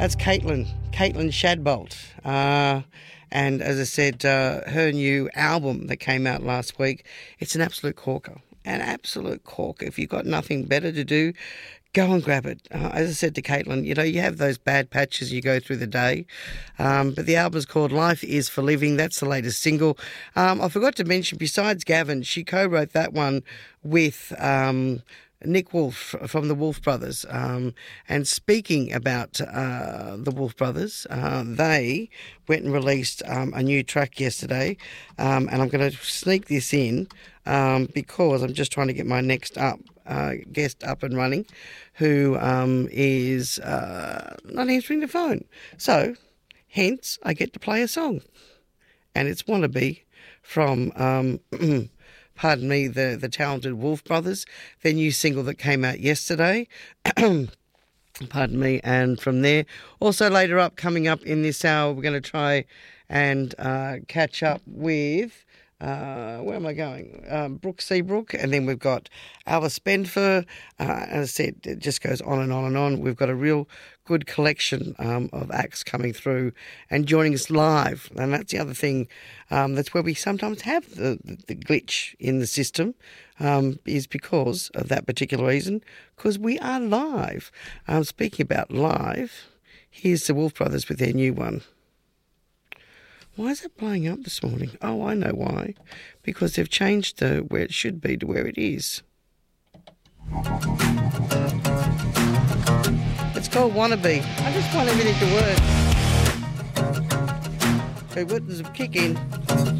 That's Caitlin Shadbolt. And as I said, her new album that came out last week, it's an absolute corker. An absolute corker. If you've got nothing better to do, go and grab it. As I said to Caitlin, you have those bad patches you go through the day. But the album's called Life Is For Living. That's the latest single. I forgot to mention, besides Gavin, she co-wrote that one with Nick Wolf from the Wolf Brothers. And speaking about the Wolf Brothers, they went and released a new track yesterday. And I'm going to sneak this in because I'm just trying to get my next guest up and running, who is not answering the phone. So, hence, I get to play a song. And it's Wannabe from... pardon me, the talented Wolf Brothers, their new single that came out yesterday. Pardon me. And from there, also later up, coming up in this hour, we're going to try and catch up with, where am I going? Brooke Seabrook. And then we've got Alice Benfer. As I said, it just goes on and on and on. We've got a real good collection of acts coming through and joining us live. And that's the other thing. That's where we sometimes have the glitch in the system, is because of that particular reason, because we are live. Speaking about live, here's the Wolf Brothers with their new one. Why is it playing up this morning? Oh, I know why. Because they've changed where it should be to where it is. It's called Wannabe. I just want everything to work. So what does it kick in?